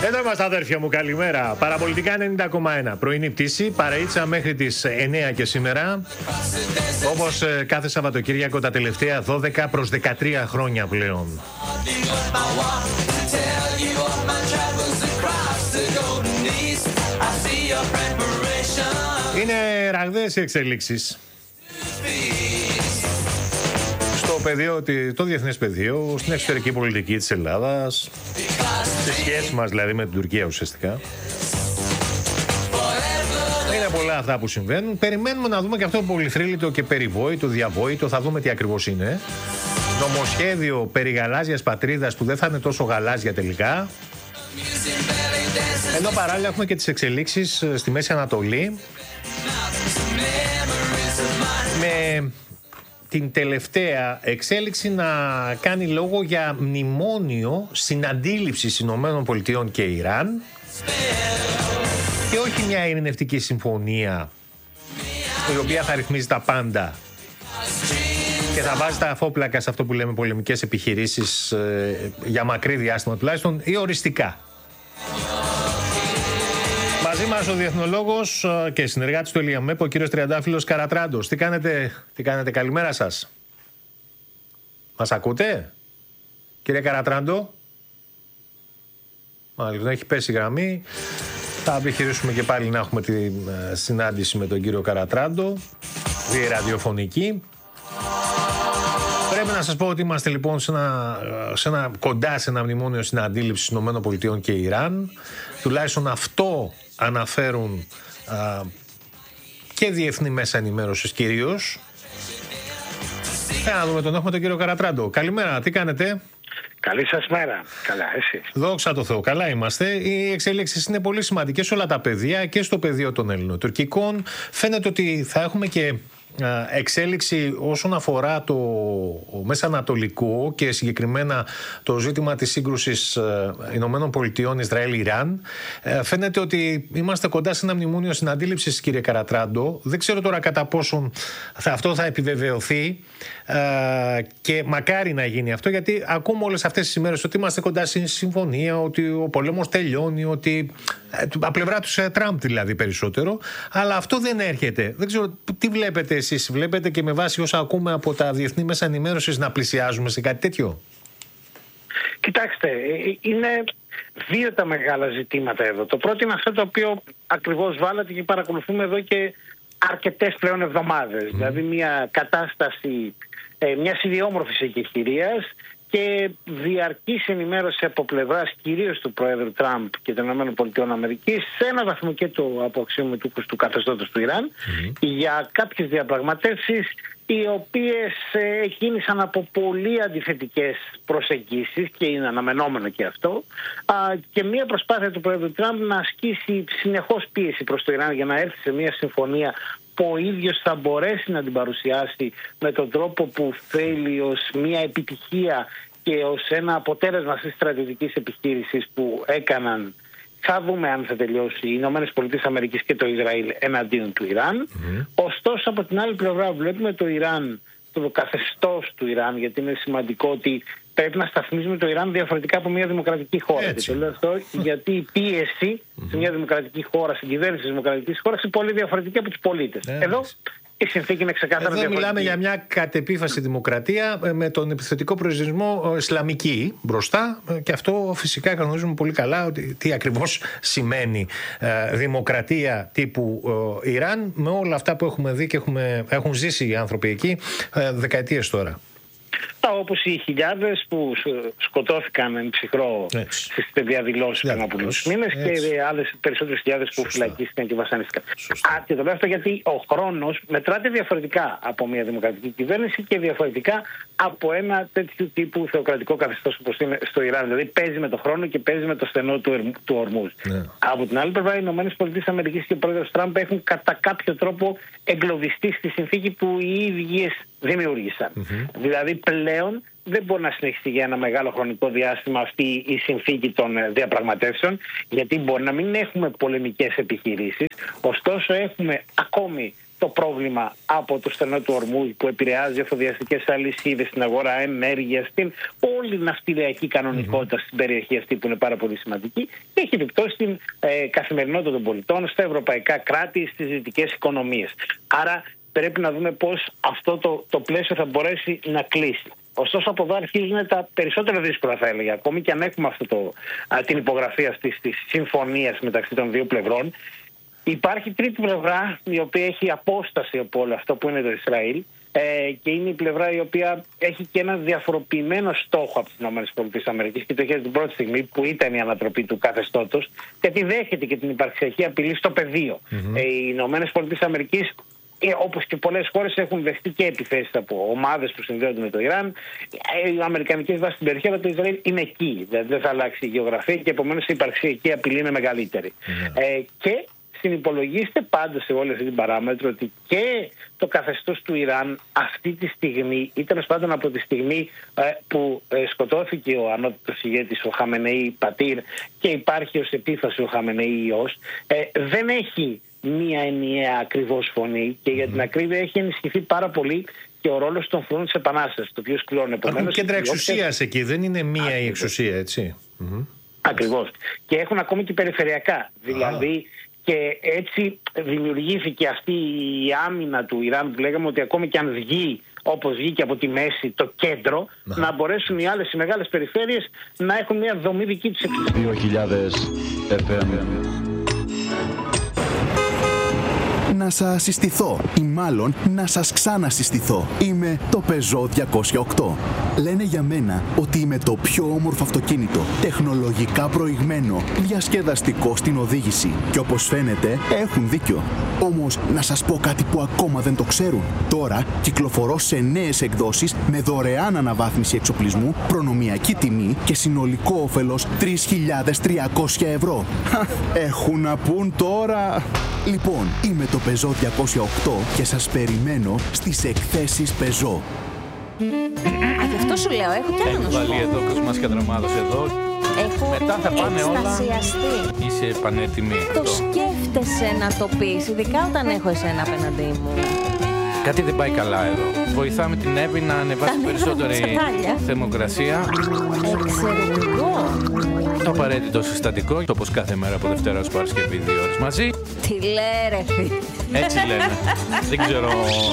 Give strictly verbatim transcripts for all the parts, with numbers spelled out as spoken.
Εδώ είμαστε, αδέρφια μου, καλημέρα. Παραπολιτικά ενενήντα κόμμα ένα. Πρωινή πτήση, παραίτσα μέχρι τις εννιά και σήμερα. Όπως ε, κάθε Σαββατοκύριακο τα τελευταία δώδεκα προς δεκατρία χρόνια πλέον. Είναι ραγδαίες οι εξελίξεις στο πεδίο, το διεθνές πεδίο, στην εξωτερική πολιτική της Ελλάδας, στη σχέση μας δηλαδή με την Τουρκία ουσιαστικά. Είναι πολλά αυτά που συμβαίνουν. Περιμένουμε να δούμε και αυτό το πολυθρύλιτο και περιβόητο, διαβόητο, θα δούμε τι ακριβώς είναι. Νομοσχέδιο περί γαλάζιας πατρίδας που δεν θα είναι τόσο γαλάζια τελικά. Ενώ παράλληλα έχουμε και τις εξελίξεις στη Μέση Ανατολή, με την τελευταία εξέλιξη να κάνει λόγο για μνημόνιο συναντήληψης Ηνωμένων Πολιτειών και Ιράν και όχι μια ειρηνευτική συμφωνία η οποία θα ρυθμίζει τα πάντα και θα βάζει τα αφόπλακα σε αυτό που λέμε πολεμικές επιχειρήσεις ε, για μακρύ διάστημα τουλάχιστον ή οριστικά. Μαζί μας ο διεθνολόγος και συνεργάτης του Ελιαμέπ, ο κύριος Τριαντάφυλλος Καρατράντος. Τι κάνετε, τι κάνετε, καλημέρα σας. Μας ακούτε, κύριε Καρατράντο? Μάλιστα, έχει πέσει η γραμμή. Θα επιχειρήσουμε και πάλι να έχουμε τη συνάντηση με τον κύριο Καρατράντο, η ραδιοφωνική. Πρέπει να σας πω ότι είμαστε λοιπόν σε ένα, σε ένα, κοντά σε ένα μνημόνιο συναντήληψης ΗΠΑ και Ιράν. Τουλάχιστον αυτό αναφέρουν α, και διεθνή μέσα ενημέρωσης κυρίως. Θα δούμε τον έχουμε τον κύριο Καρατράντο. Καλημέρα, τι κάνετε? Καλή σας μέρα. Καλά, εσύ? Δόξα τω Θεώ, καλά είμαστε. Οι εξέλιξεις είναι πολύ σημαντικές σε όλα τα πεδία και στο πεδίο των ελληνοτουρκικών. Φαίνεται ότι θα έχουμε και εξέλιξη όσον αφορά το μεσανατολικό και συγκεκριμένα το ζήτημα της σύγκρουσης Ηνωμένων Πολιτειών Ισραήλ-Ιράν. Φαίνεται ότι είμαστε κοντά σε ένα μνημόνιο συναντήληψης, κύριε Καρατράντο. Δεν ξέρω τώρα κατά πόσον θα, αυτό θα επιβεβαιωθεί και μακάρι να γίνει αυτό, γιατί ακούμε όλες αυτές τις ημέρες ότι είμαστε κοντά στην συμφωνία, ότι ο πολέμος τελειώνει, ότι από πλευρά του Τραμπ δηλαδή περισσότερο, αλλά αυτό δεν έρχεται. Δεν ξέρω τι βλέπετε εσείς, βλέπετε και με βάση όσα ακούμε από τα διεθνή μέσα ενημέρωσης να πλησιάζουμε σε κάτι τέτοιο? Κοιτάξτε, είναι δύο τα μεγάλα ζητήματα εδώ. Το πρώτο είναι αυτό το οποίο ακριβώς βάλατε και παρακολουθούμε εδώ και αρκετές πλέον εβδομάδες. Mm. Δηλαδή μια κατάσταση ε, μιας ιδιόμορφης εκεχηρίας και διαρκής ενημέρωση από πλευράς κυρίως του Προέδρου Τραμπ και των ΗΠΑ σε ένα βαθμό και του αποαξιωματούχου του καθεστώτος του Ιράν mm. για κάποιες διαπραγματεύσεις οι οποίες ε, κίνησαν από πολύ αντιθετικές προσεγγίσεις και είναι αναμενόμενο και αυτό, α, και μια προσπάθεια του Πρόεδρου Τραμπ να ασκήσει συνεχώς πίεση προς το Ιράν για να έρθει σε μια συμφωνία που ο ίδιος θα μπορέσει να την παρουσιάσει με τον τρόπο που θέλει ως μια επιτυχία και ως ένα αποτέλεσμα της στρατιωτικής επιχείρησης που έκαναν. Θα δούμε αν θα τελειώσει οι Ηνωμένες Πολιτείες Αμερικής και το Ισραήλ εναντίον του Ιράν. Mm. Ωστόσο, από την άλλη πλευρά βλέπουμε το Ιράν, το καθεστώς του Ιράν, γιατί είναι σημαντικό ότι πρέπει να σταθμίζουμε το Ιράν διαφορετικά από μια δημοκρατική χώρα. Έτσι. Και το λέω αυτό γιατί η πίεση mm-hmm. σε μια δημοκρατική χώρα, στην κυβέρνηση της δημοκρατικής χώρας, είναι πολύ διαφορετική από τους πολίτες. Yeah, Εδώ η συνθήκη είναι ξεκάθαρα Εδώ διαφορετική. Μιλάμε για μια κατεπίφαση δημοκρατία με τον επιθετικό προορισμό ισλαμική μπροστά, και αυτό φυσικά γνωρίζουμε πολύ καλά ότι τι ακριβώς σημαίνει ε, δημοκρατία τύπου ε, Ιράν, με όλα αυτά που έχουμε δει και έχουμε, έχουν ζήσει οι άνθρωποι εκεί ε, δεκαετίες τώρα. Όπως οι χιλιάδες που σκοτώθηκαν εν ψυχρό στις διαδηλώσεις πριν από λίγους μήνες και άλλες περισσότερες χιλιάδες που Σωστά. φυλακίστηκαν και βασανίστηκαν. Α, και το λέω αυτό γιατί ο χρόνος μετράται διαφορετικά από μια δημοκρατική κυβέρνηση και διαφορετικά από ένα τέτοιου τύπου θεοκρατικό καθεστώς όπως είναι στο Ιράν. Δηλαδή παίζει με το χρόνο και παίζει με το στενό του, του ορμούς. Ναι. Από την άλλη πλευρά, οι ΗΠΑ και ο πρόεδρος Τραμπ έχουν κατά κάποιο τρόπο εγκλωβιστεί στη συνθήκη που οι ίδιες δημιούργησαν. Mm-hmm. Δηλαδή πλέον δεν μπορεί να συνεχιστεί για ένα μεγάλο χρονικό διάστημα αυτή η συνθήκη των διαπραγματεύσεων, γιατί μπορεί να μην έχουμε πολεμικές επιχειρήσεις, ωστόσο έχουμε ακόμη το πρόβλημα από το στενό του Ορμούζ που επηρεάζει εφοδιαστικές αλυσίδες, στην αγορά ενέργειας, στην όλη ναυτιλιακή κανονικότητα mm-hmm. στην περιοχή αυτή που είναι πάρα πολύ σημαντική και έχει επιπτώσει στην ε, καθημερινότητα των πολιτών, στα ευρωπαϊκά κράτη, στις δυτικές οικονομίες. Άρα πρέπει να δούμε πώς αυτό το, το πλαίσιο θα μπορέσει να κλείσει. Ωστόσο, από εδώ αρχίζουν τα περισσότερα δύσκολα, θα έλεγα. Ακόμη και αν έχουμε αυτό το, α, την υπογραφή αυτής της συμφωνίας μεταξύ των δύο πλευρών, υπάρχει τρίτη πλευρά η οποία έχει απόσταση από όλο αυτό που είναι το Ισραήλ ε, και είναι η πλευρά η οποία έχει και ένα διαφοροποιημένο στόχο από τις ΗΠΑ και το είχε την πρώτη στιγμή που ήταν η ανατροπή του καθεστώτος, γιατί δέχεται και την υπαρξιακή απειλή στο πεδίο. Mm-hmm. Ε, οι ΗΠΑ, όπως και πολλές χώρες, έχουν δεχτεί και επιθέσεις από ομάδες που συνδέονται με το Ιράν. Οι αμερικανικές βάσεις στην περιοχή, αλλά το Ισραήλ είναι εκεί. Δηλαδή δεν θα αλλάξει η γεωγραφία και επομένως η υπαρξιακή απειλή είναι μεγαλύτερη. Mm. Ε, και συνυπολογίστε πάντα σε όλη αυτή την παράμετρο ότι και το καθεστώς του Ιράν αυτή τη στιγμή, ή τέλος πάντων από τη στιγμή ε, που ε, σκοτώθηκε ο ανώτατος ηγέτης, ο Χαμενεή πατήρ, και υπάρχει ως επίφαση ο Χαμενεή ιός, ε, δεν έχει μία ενιαία ακριβώς φωνή και για την mm. ακρίβεια έχει ενισχυθεί πάρα πολύ και ο ρόλος των φωνών της Επανάστασης, το πιο σκληρό. Υπάρχουν κέντρα εξουσίας εκεί, δεν είναι μία Ακριβώς. η εξουσία, έτσι. Mm-hmm. Ακριβώς. Και έχουν ακόμη και περιφερειακά. Δηλαδή ah. και έτσι δημιουργήθηκε αυτή η άμυνα του Ιράν που λέγαμε ότι ακόμη και αν βγει όπως βγήκε από τη μέση το κέντρο, ah. να μπορέσουν οι άλλες οι μεγάλες περιφέρειες να έχουν μια δομή δική τους εξουσία. δύο χιλιάδες εφ εμ. Να σας συστηθώ ή μάλλον να σας ξανασυστηθώ. Είμαι το Peugeot διακόσια οκτώ. Λένε για μένα ότι είμαι το πιο όμορφο αυτοκίνητο, τεχνολογικά προηγμένο, διασκεδαστικό στην οδήγηση. Και όπως φαίνεται έχουν δίκιο. Όμως να σας πω κάτι που ακόμα δεν το ξέρουν. Τώρα κυκλοφορώ σε νέες εκδόσεις με δωρεάν αναβάθμιση εξοπλισμού, προνομιακή τιμή και συνολικό όφελος τρεις χιλιάδες τριακόσια ευρώ. Έχουν να πούν τώρα. Λοιπόν, είμαι το Peugeot διακόσια οκτώ και σας περιμένω στις εκθέσεις Peugeot. Α, γι' αυτό σου λέω, έχω κι άλλο να σου πω. Έχει βάλει εδώ Κοσμάς και Αδραμάδος εδώ. Έχω μετά θα πάνε εκστασιαστεί. Όλα. Είσαι πανέτοιμη. Το σκέφτεσαι να το πεις, ειδικά όταν έχω εσένα απέναντί μου. Κάτι δεν πάει καλά εδώ. Βοηθάμε την Εύη να ανεβάσει περισσότερη θερμοκρασία. Εξαιρετικό. Το απαραίτητο συστατικό, όπως κάθε μέρα από Δευτέρα ως Παρασκευή, δύο ώρες μαζί. Τι λέει ρε φίλε. Έτσι λένε. Δεν ξέρω.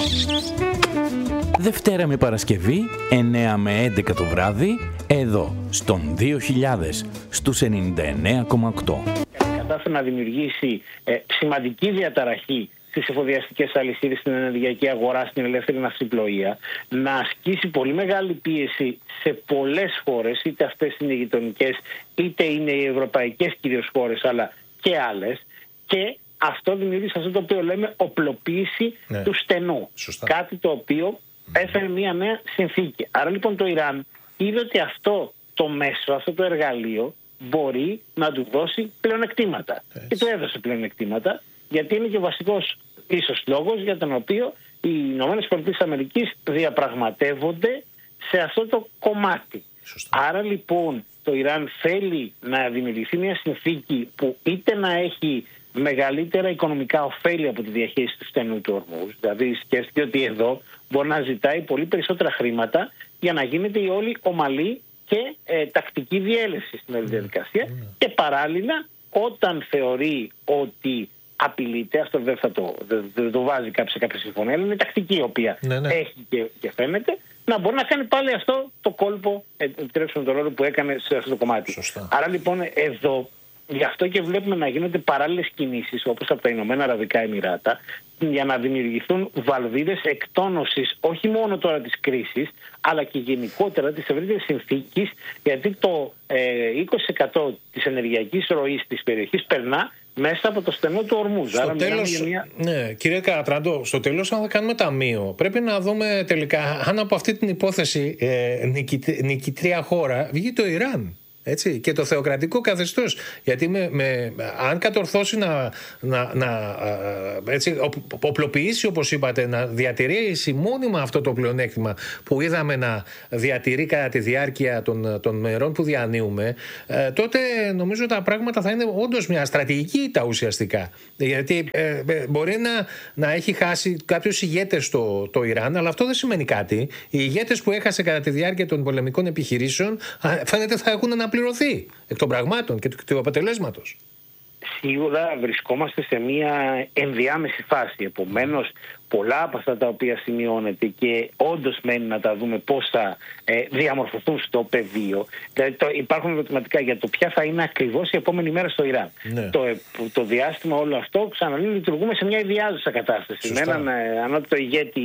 Δευτέρα με Παρασκευή, εννέα με έντεκα το βράδυ, εδώ, στον δύο χιλιάδες, στους ενενήντα εννέα κόμμα οκτώ. Κατάφερε να δημιουργήσει ε, σημαντική διαταραχή στις εφοδιαστικές αλυσίδες, στην ενεργειακή αγορά, στην ελεύθερη ναυσιπλοεία, να ασκήσει πολύ μεγάλη πίεση σε πολλές χώρες, είτε αυτές είναι οι γειτονικές, είτε είναι οι ευρωπαϊκές κυρίως χώρες, αλλά και άλλες, και αυτό δημιούργησε αυτό το οποίο λέμε οπλοποίηση ναι. του στενού. Σωστά. Κάτι το οποίο έφερε μια νέα συνθήκη. Άρα λοιπόν το Ιράν είδε ότι αυτό το μέσο, αυτό το εργαλείο μπορεί να του δώσει πλεονεκτήματα. Έτσι. Και του έδωσε πλεονεκτήματα, γιατί είναι και ο βασικός ίσως λόγος για τον οποίο οι ΗΠΑ διαπραγματεύονται σε αυτό το κομμάτι. Σωστά. Άρα λοιπόν το Ιράν θέλει να δημιουργηθεί μια συνθήκη που είτε να έχει μεγαλύτερα οικονομικά ωφέλη από τη διαχείριση του στενού του Ορμούζ, δηλαδή σκέφτηκε ότι εδώ μπορεί να ζητάει πολύ περισσότερα χρήματα για να γίνεται η όλη ομαλή και ε, τακτική διέλευση στην όλη διαδικασία mm. και παράλληλα όταν θεωρεί ότι απειλείται, αυτό δεν θα το, δεν, δεν το βάζει κάποιο σε κάποια συμφωνία, αλλά είναι τακτική η οποία ναι, ναι. έχει και, και φαίνεται, να μπορεί να κάνει πάλι αυτό το κόλπο, επιτρέψτε τον ρόλο που έκανε σε αυτό το κομμάτι. Σωστά. Άρα λοιπόν εδώ, γι' αυτό και βλέπουμε να γίνονται παράλληλες κινήσεις, όπως από τα Ηνωμένα Αραβικά Εμιράτα, για να δημιουργηθούν βαλβίδες εκτόνωσης όχι μόνο τώρα της κρίσης, αλλά και γενικότερα της ευρύτερης συνθήκης, γιατί το ε, είκοσι τοις εκατό της ενεργειακής ροής της περιοχής περνά μέσα από το στενό του Ορμούζ. Στο τέλος, μια... ναι, κύριε Καρατράντο, στο τέλος αν θα κάνουμε ταμείο, πρέπει να δούμε τελικά αν από αυτή την υπόθεση ε, νικητρία χώρα βγει το Ιράν. Έτσι, και το θεοκρατικό καθεστώς. Γιατί με, με, αν κατορθώσει να, να, να έτσι, οπλοποιήσει, όπως είπατε, να διατηρήσει μόνιμα αυτό το πλεονέκτημα που είδαμε να διατηρεί κατά τη διάρκεια των, των μερών που διανύουμε, ε, τότε νομίζω τα πράγματα θα είναι όντως μια στρατηγική ήττα ουσιαστικά. Γιατί ε, ε, μπορεί να, να έχει χάσει κάποιους ηγέτες το, το Ιράν, αλλά αυτό δεν σημαίνει κάτι. Οι ηγέτες που έχασε κατά τη διάρκεια των πολεμικών επιχειρήσεων φαίνεται θα έχουν αναπληρωθεί εκ των πραγμάτων και του αποτελέσματος. Σίγουρα βρισκόμαστε σε μια ενδιάμεση φάση. Επομένως, πολλά από αυτά τα οποία σημειώνεται και όντως μένει να τα δούμε πώς θα ε, διαμορφωθούν στο πεδίο. Δηλαδή, το, υπάρχουν ερωτηματικά για το ποια θα είναι ακριβώς η επόμενη μέρα στο Ιράν. Ναι. Το, το διάστημα όλο αυτό, ξαναλέω, λειτουργούμε σε μια ιδιάζουσα κατάσταση. Σωστά. Με έναν ε, ανώτατο ηγέτη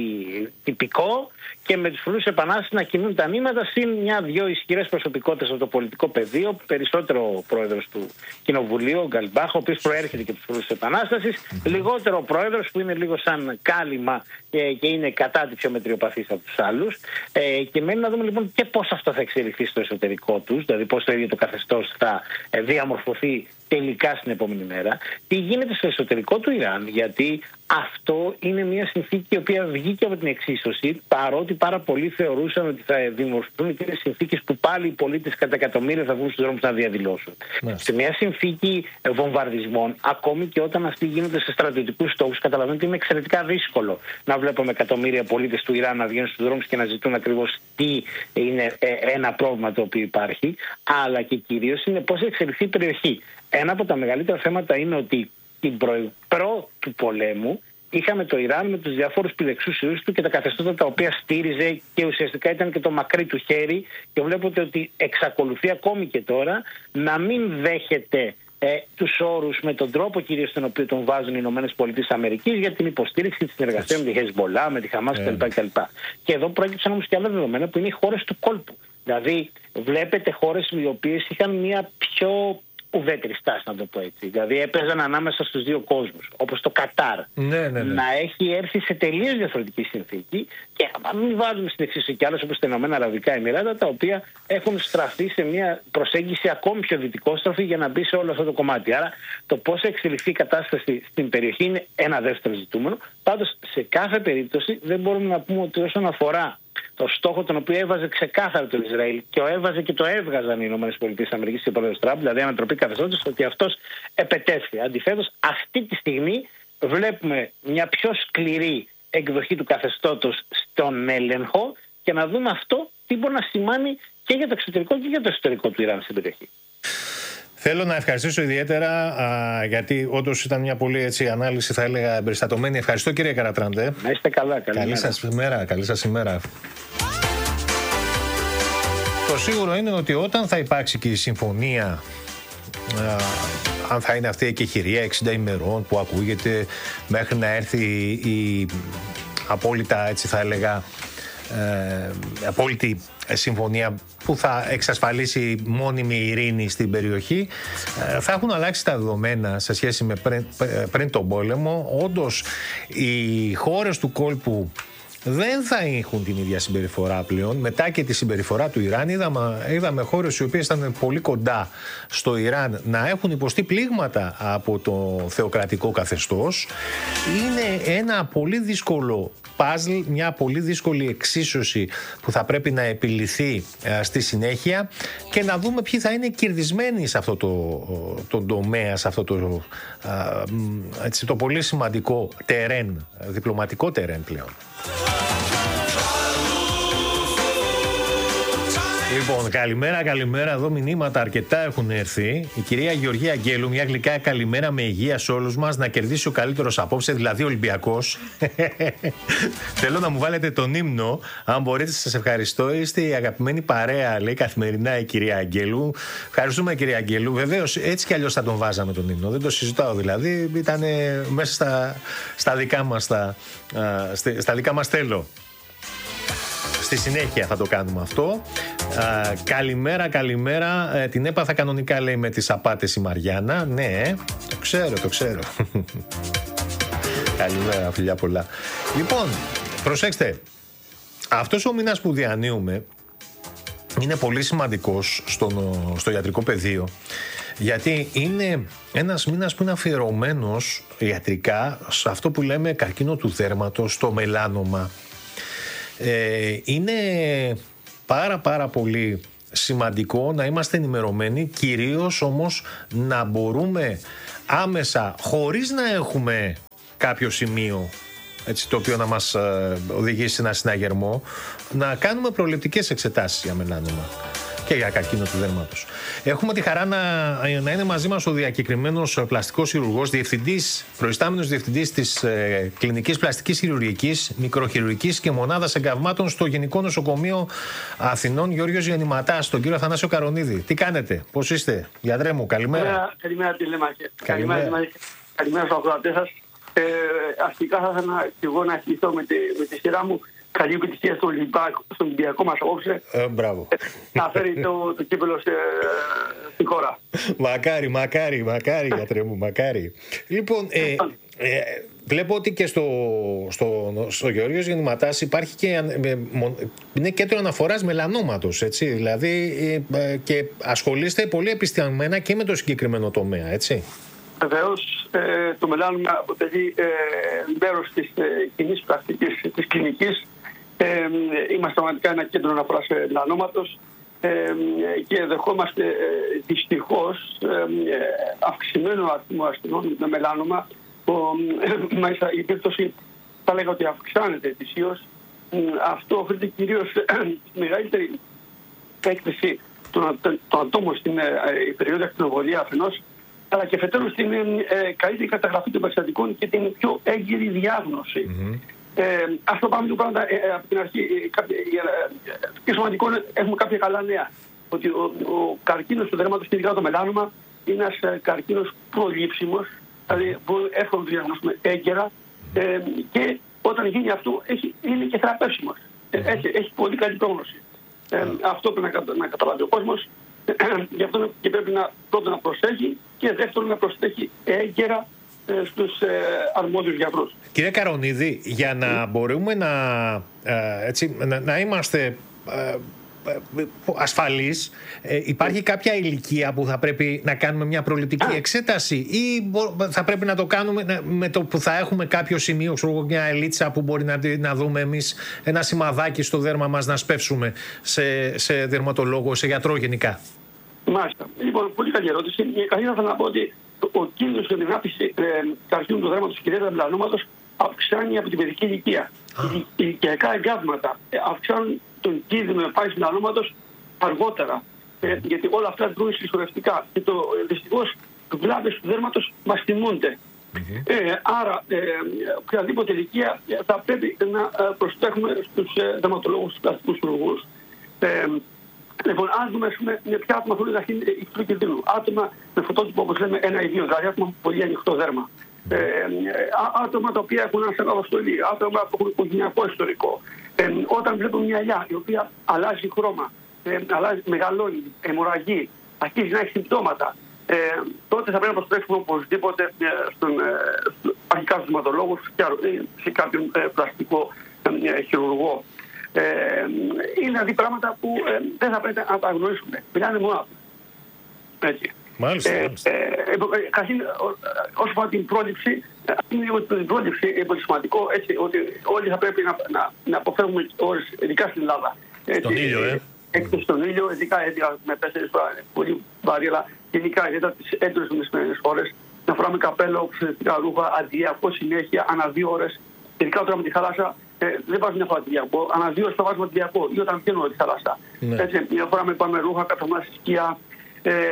τυπικό και με τους φρουρούς επανάστασης να κινούν τα νήματα, συν μια-δυο ισχυρές προσωπικότητες από το πολιτικό πεδίο. Περισσότερο ο πρόεδρος του Κοινοβουλίου, ο Γκαλμπάχ, ο οποίος προέρχεται και από τους φρουρούς επανάστασης. Mm. Λιγότερο ο πρόεδρος, που είναι λίγο σαν κάλυμα και, και είναι κατά τη πιο μετριοπαθής από τους άλλους. Ε, και μένει να δούμε λοιπόν και πώς αυτό θα εξελιχθεί στο εσωτερικό τους, δηλαδή πώς το ίδιο το καθεστώς θα ε, διαμορφωθεί τελικά στην επόμενη μέρα. Τι γίνεται στο εσωτερικό του Ιράν, γιατί αυτό είναι μια συνθήκη η οποία βγήκε από την εξίσωση, παρότι πάρα πολλοί θεωρούσαν ότι θα δημορφωθούν και είναι συνθήκες που πάλι οι πολίτες κατά εκατομμύρια θα βγουν στους δρόμους να διαδηλώσουν. Ναι. Σε μια συνθήκη βομβαρδισμών, ακόμη και όταν αυτοί γίνονται σε στρατιωτικούς στόχους, καταλαβαίνετε ότι είναι εξαιρετικά δύσκολο να βλέπουμε εκατομμύρια πολίτες του Ιράν να βγαίνουν στους δρόμους και να ζητούν ακριβώς τι είναι ένα πρόβλημα το οποίο υπάρχει, αλλά και κυρίως είναι πώς εξελιχθεί η περιοχή. Ένα από τα μεγαλύτερα θέματα είναι ότι την προ... προ του πολέμου είχαμε το Ιράν με τους διαφόρους πυλεξούσιους του και τα καθεστώτα τα οποία στήριζε και ουσιαστικά ήταν και το μακρύ του χέρι, και βλέπετε ότι εξακολουθεί ακόμη και τώρα να μην δέχεται ε, τους όρους με τον τρόπο κυρίως στον οποίο τον βάζουν οι Ηνωμένες Πολιτείες Αμερικής για την υποστήριξη της συνεργασίας με τη Χεσμολά, με τη Χαμάς yeah. κλπ. κλπ. Και εδώ πρόκειψαν όμως και άλλα δεδομένα που είναι οι χώρες του κόλπου. Δηλαδή βλέπετε χώρες οι οποίες είχαν μια πιο ουδέτερη στάση, να το πω έτσι. Δηλαδή έπαιζαν ανάμεσα στους δύο κόσμους, όπως το Κατάρ. Ναι, ναι, ναι. Να έχει έρθει σε τελείως διαφορετική συνθήκη, και μην βάζουμε στην εξίσωση κι άλλες όπως τα Ηνωμένα Αραβικά Εμιράτα, τα οποία έχουν στραφεί σε μια προσέγγιση ακόμη πιο δυτικόστροφη για να μπει σε όλο αυτό το κομμάτι. Άρα το πώς εξελιχθεί η κατάσταση στην περιοχή είναι ένα δεύτερο ζητούμενο. Πάντως σε κάθε περίπτωση δεν μπορούμε να πούμε ότι όσον αφορά το στόχο τον οποίο έβαζε ξεκάθαρα το Ισραήλ και ο έβαζε και το έβγαζαν οι Ηνωμένες Πολιτείες Αμερικής και ο πρόεδρος Τραμπ, δηλαδή ανατροπή καθεστώτος, ότι αυτός επετέφθη. Αντιθέτως, αυτή τη στιγμή βλέπουμε μια πιο σκληρή εκδοχή του καθεστώτος στον έλεγχο, και να δούμε αυτό τι μπορεί να σημάνει και για το εξωτερικό και για το εσωτερικό του Ιράν στην περιοχή. Θέλω να ευχαριστήσω ιδιαίτερα, α, γιατί όντως ήταν μια πολύ έτσι, ανάλυση, θα έλεγα, εμπεριστατωμένη. Ευχαριστώ, κύριε Καρατράντε. Να είστε καλά. Καλή, καλή σας ημέρα. Καλή σας ημέρα. Το σίγουρο είναι ότι όταν θα υπάρξει και η συμφωνία, α, αν θα είναι αυτή η εκεχηρία εξήντα ημερών που ακούγεται, μέχρι να έρθει η απόλυτα, έτσι θα έλεγα, ε, απόλυτη συμφωνία που θα εξασφαλίσει μόνιμη ειρήνη στην περιοχή, θα έχουν αλλάξει τα δεδομένα σε σχέση με πριν, πριν τον πόλεμο. Όντως οι χώρες του κόλπου δεν θα έχουν την ίδια συμπεριφορά πλέον. Μετά και τη συμπεριφορά του Ιράν είδαμε, είδαμε χώρες οι οποίες ήταν πολύ κοντά στο Ιράν να έχουν υποστεί πλήγματα από το θεοκρατικό καθεστώς. Είναι ένα πολύ δύσκολο παζλ, μια πολύ δύσκολη εξίσωση που θα πρέπει να επιληθεί α, στη συνέχεια, και να δούμε ποιοι θα είναι κερδισμένοι σε αυτό το, το τομέα, σε αυτό το, α, έτσι, το πολύ σημαντικό τερέν, διπλωματικό τερέν πλέον. Λοιπόν, καλημέρα, καλημέρα. Εδώ μηνύματα αρκετά έχουν έρθει. Η κυρία Γεωργία Αγγέλου, μια γλυκά καλημέρα με υγεία σε όλους μας. Να κερδίσει ο καλύτερος απόψε, δηλαδή ο Ολυμπιακός. Θέλω να μου βάλετε τον ύμνο. Αν μπορείτε, σας ευχαριστώ. Είστε η αγαπημένη παρέα, λέει καθημερινά η κυρία Αγγέλου. Ευχαριστούμε, κυρία Αγγέλου. Βεβαίως, έτσι κι αλλιώς θα τον βάζαμε τον ύμνο. Δεν το συζητάω δηλαδή. Ήταν μέσα στα, στα δικά μας, στα, στα δικά μας θέλω. Στη συνέχεια θα το κάνουμε αυτό. Α, καλημέρα, καλημέρα. Ε, την έπαθα κανονικά, λέει, με τις απάτες η Μαριάννα. Ναι, το ξέρω, το ξέρω. Καλημέρα, φιλιά πολλά. Λοιπόν, προσέξτε. Αυτός ο μήνας που διανύουμε είναι πολύ σημαντικός στο, στο ιατρικό πεδίο, γιατί είναι ένας μήνας που είναι αφιερωμένος ιατρικά σε αυτό που λέμε καρκίνο του δέρματος, στο μελάνομα. Ε, είναι πάρα πάρα πολύ σημαντικό να είμαστε ενημερωμένοι, κυρίως όμως να μπορούμε άμεσα, χωρίς να έχουμε κάποιο σημείο, έτσι, το οποίο να μας ε, οδηγήσει σε ένα συναγερμό, να κάνουμε προληπτικές εξετάσεις για μελάνομα και για καρκίνο του δέρματος. Έχουμε τη χαρά να, να είναι μαζί μας ο διακεκριμένος πλαστικός χειρουργός, διευθυντής, προϊστάμενος διευθυντής της ε, Κλινικής Πλαστικής Χειρουργικής, Μικροχειρουργικής και Μονάδας Εγκαυμάτων στο Γενικό Νοσοκομείο Αθηνών, Γιώργος Γεννηματάς, τον κύριο Αθανάσιο Καρονίδη. Τι κάνετε, πώς είστε, γιατρέ μου, καλημέρα. Καλημέρα, τηλεμάχε. Καλημέρα, καλημέρα στους ακροατές σας. Ε, αρχικά θα ήθελα και εγώ να ευχηθώ με τη, με τη σειρά μου καλή επιτυχία στο Ολυμπιακό μας απόψε. Ε, μπράβο. Να φέρει το, το κύπελλο σε, στην χώρα. Μακάρι, μακάρι, μακάρι, γιατρέ μου, μακάρι. Λοιπόν, ε, ε, βλέπω ότι και στο, στο, στο Γεωργίος Γεννηματάς υπάρχει και, ε, είναι κέντρο αναφοράς μελανόματος, έτσι, δηλαδή ε, και ασχολείστε πολύ επιστημονικά και με το συγκεκριμένο τομέα, έτσι. Βεβαίως, ε, το μελάνομα αποτελεί ε, μέρος της ε, κοινής πρακτικής της κλινικής. Ε, είμαστε πραγματικά ένα κέντρο αναφοράς μελανόματος ε, και δεχόμαστε ε, δυστυχώς ε, αυξημένο αριθμό ασθενών με μελάνομα. Ε, μάλιστα η επίπτωση θα λέγα ότι αυξάνεται ετησίως. Ε, αυτό οφείλεται κυρίως στη μεγαλύτερη έκθεση των, των ατόμων στην ε, περίοδο ακτινοβολία αφενός, αλλά και φετέρου στην ε, καλύτερη καταγραφή των περιστατικών και την πιο έγκυρη διάγνωση. Mm-hmm. Ε, ας το πάμε λίγο πράγματα ε, από την αρχή. Πιο σημαντικό είναι έχουμε κάποια καλά νέα. Ότι ο, ο καρκίνος του δέρματος και ειδικά το μελάνομα είναι ένας ε, καρκίνος προλήψιμος, δηλαδή μπορεί εύκολα να το διαγνώσουμε έγκαιρα ε, και όταν γίνει αυτό έχει, είναι και θεραπεύσιμος. Ε, έχει, έχει πολύ καλή πρόγνωση. Ε, αυτό πρέπει να, να καταλάβει ο κόσμος. Γι' αυτό και πρέπει να, πρώτον να προσέχει και δεύτερον να προσέχει έγκαιρα ε, στους ε, αρμόδιους γιατρούς. Κύριε Καρονίδη, για να μπορούμε να, ε, έτσι, να, να είμαστε ε, ασφαλείς, ε, υπάρχει κάποια ηλικία που θα πρέπει να κάνουμε μια προληπτική εξέταση ή θα πρέπει να το κάνουμε με το που θα έχουμε κάποιο σημείο, ξέρω, μια ελίτσα που μπορεί να, να δούμε εμείς, ένα σημαδάκι στο δέρμα μας, να σπεύσουμε σε, σε δερματολόγο, σε γιατρό γενικά? Μάλιστα. Λοιπόν, πολύ καλή ερώτηση. Καταρχήν θα να πω ότι ο κίνδυνος για την ανάπτυξη ε, καρκίνου του δέρματος και ιδιαίτερα μελανόματος αυξάνει από την παιδική ηλικία. Οι ηλικιακά εγκάβματα ε, αυξάνουν τον κίνδυνο εμφάνισης μελανόματος αργότερα. Ε, γιατί όλα αυτά δρούν συσσωρευτικά. Και το ε, δυστυχώς βλάβες του δέρματος μας θυμούνται. Mm-hmm. Ε, άρα, ε, οποιαδήποτε ηλικία ε, θα πρέπει να ε, προσέχουμε στους ε, δερματολόγους, στους πλαστικούς χειρουργούς. Ε, Λοιπόν, αν δούμε με ποια άτομα θέλουν να είναι υψηλού κινδύνου. Άτομα με φωτότυπο, όπως λέμε, ένα ή δύο, δηλαδή άτομα με πολύ ανοιχτό δέρμα. Ε, άτομα τα οποία έχουν ένα στενοβαστολή, άτομα που έχουν οικογενειακό ιστορικό. Ε, όταν βλέπουμε μια ελιά η οποία αλλάζει χρώμα, ε, αλλάζει, μεγαλώνει, αιμορραγεί, αρχίζει να έχει συμπτώματα, ε, τότε θα πρέπει να προσθέσουμε οπωσδήποτε ε, στον ε, αρχικά στους αιματολόγους και σε κάποιον ε, πλαστικό ε, χειρουργό. Ε, είναι δηλαδή πράγματα που ε, δεν θα πρέπει να τα αγνοήσουμε. Μιλάνε μόνο από. Έτσι. Μάλιστα. Ε, ε, ε, Καθήν, όσο αφορά την πρόληψη, είναι ότι την πρόληψη είναι πολύ σημαντικό, έτσι, ότι όλοι θα πρέπει να, να, να αποφεύγουμε ώρες, ειδικά στην Ελλάδα. Στον ήλιο, ε. Έκθεση στον ήλιο, ειδικά με τέσσερις φορές, πολύ βαρύ, αλλά ειδικά ειδικά τις έντονες μεσημερινές ώρες, να φοράμε καπέλο, προστατευτικά ρούχα, αντιλιακό συνέχεια, ανά δύο ώρες, ειδικά τώρα με τη θάλασσα. Ε, δεν βάζουμε μια φορά αντιλιακό, ανά δύο ώρες θα βάζουμε αντιλιακό ή όταν βγαίνουμε τη θάλασσα. Ναι. Έτσι, μια φορά με πάμε ρούχα, καθόμαστε στη σκιά. Ε, ε,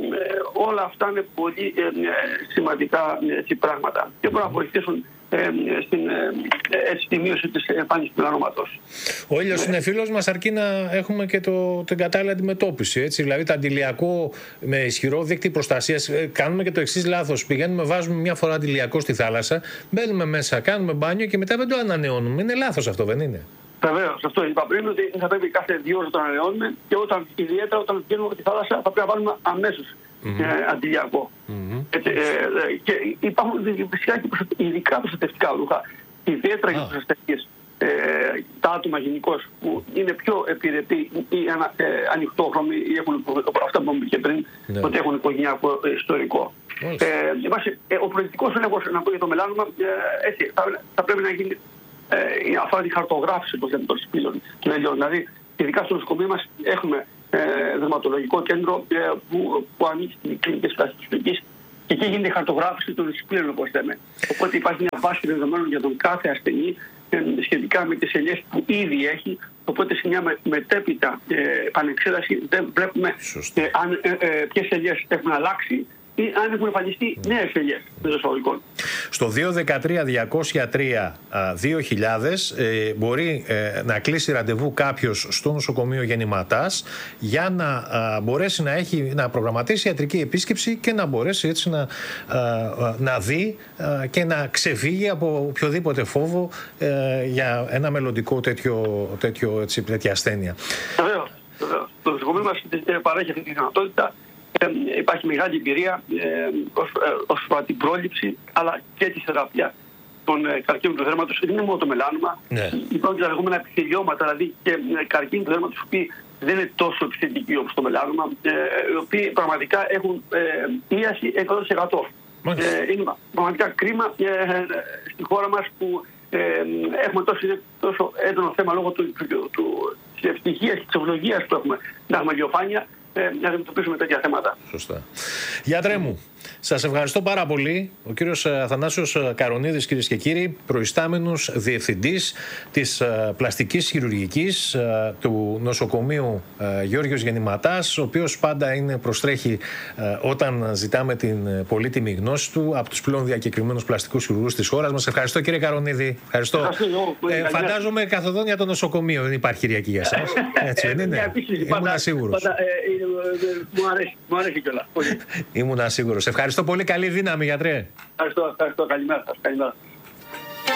όλα αυτά είναι πολύ ε, σημαντικά έτσι, πράγματα και μπορούν να βοηθήσουν ε, στην ε, στη μείωση της εμφάνισης του μελανόματος. Ο ήλιος είναι φίλος μας, αρκεί να έχουμε και το, την κατάλληλη αντιμετώπιση. Έτσι. Δηλαδή, το αντιλιακό με ισχυρό δίκτυο προστασίας, κάνουμε και το εξής λάθος. Πηγαίνουμε, βάζουμε μια φορά αντιλιακό στη θάλασσα, μπαίνουμε μέσα, κάνουμε μπάνιο και μετά δεν το ανανεώνουμε. Είναι λάθος αυτό, δεν είναι? Βεβαίως, αυτό είπα πριν, ότι θα πρέπει κάθε δύο ώρες να το ανανεώνουμε και όταν, ιδιαίτερα όταν βγαίνουμε από τη θάλασσα θα πρέπει να βάλουμε αμέσως mm-hmm. ε, αντιλιακό. Mm-hmm. Έτσι, ε, ε, και υπάρχουν φυσικά και ειδικά προστατευτικά ρούχα, ιδιαίτερα για τις ασθενείς. ε, τα άτομα γενικώς που είναι πιο επιρρεπή ή ανα, ε, ανοιχτόχρωμοι ή έχουν, αυτά που είπαμε και πριν, ναι. ότι έχουν οικογενειακό ιστορικό. Ε, ε, ο προεδρικός έλεγχος, να πω για το μελάνωμα, ε, έτσι, θα, θα πρέπει να γίνει ε, αφορά τη χαρτογράφηση των σπήλων των ελιών. Δηλαδή, ειδικά στο νοσοκομείο μας έχουμε ε, δερματολογικό κέντρο ε, που, που ανήκει στην κλινική πλαστικής και εκεί γίνεται η χαρτογράφηση των σπήλων, όπως λέμε. Οπότε υπάρχει μια βάση δεδομένων για τον κάθε ασθενή ε, σχετικά με τις ελιές που ήδη έχει. Οπότε σε μια με, μετέπειτα ε, επανεξέταση δεν βλέπουμε ε, αν, ε, ε, ποιες ελιές έχουν αλλάξει ή αν έχουν εμφανιστεί νέες ελιές μεσοσαγωγικών. Στο δύο ένα τρία διακόσια τρία δύο χιλιάδες ε, μπορεί ε, να κλείσει ραντεβού κάποιος στο νοσοκομείο γεννηματάς για να α, μπορέσει να, έχει, να προγραμματίσει ιατρική επίσκεψη και να μπορέσει έτσι να, α, να δει α, και να ξεφύγει από οποιοδήποτε φόβο ε, για ένα μελλοντικό τέτοιο, τέτοιο, έτσι, τέτοια ασθένεια. Βεβαίως. Το νοσοκομείο μας παρέχει αυτή τη δυνατότητα. Ε, υπάρχει μεγάλη εμπειρία ε, ως, ε, ως προς την πρόληψη αλλά και τη θεραπεία των ε, καρκίνων του δέρματος. Δεν είναι μόνο το μελάνωμα. Ναι. Υπάρχουν τα λεγόμενα επιθελειώματα, δηλαδή και ε, καρκίνοι του δέρματος που δεν είναι τόσο επιθετικοί όπως το μελάνωμα, ε, οι οποίοι πραγματικά έχουν ε, ίαση εκατό τοις εκατό. Ε, είναι πραγματικά κρίμα ε, στη χώρα μας που ε, έχουμε τόσο, τόσο έντονο θέμα λόγω του, του, του, του, της ευτυχίας και της ευλογίας που έχουμε να έχουμε ηλιοφάνεια. Να αντιμετωπίσουμε τέτοια θέματα. Σωστά. Γιατρέ μου, σας ευχαριστώ πάρα πολύ. Ο κύριος Αθανάσιος Καρονίδης, κυρίες και κύριοι, προϊστάμενος διευθυντής της πλαστικής χειρουργικής του νοσοκομείου Γεώργιος Γεννηματάς, ο οποίος πάντα είναι προστρέχει όταν ζητάμε την πολύτιμη γνώση του από τους πλέον διακεκριμένους πλαστικούς χειρουργούς της χώρας μας. Ευχαριστώ, κύριε Καρονίδη. Ευχαριστώ. Ευχαριστώ ε, φαντάζομαι καθοδόν για το νοσοκομείο δεν υπάρχει Κυριακή για εσάς. Έτσι δεν είναι? Ήμουνα σίγουρος. Μου αρέσει, μου αρέσει κιόλας. Ήμουνα σίγουρος. Ευχαριστώ πολύ. Καλή δύναμη, γιατρέ. Ευχαριστώ, ευχαριστώ. Καλημέρα σας. Καλημέρα.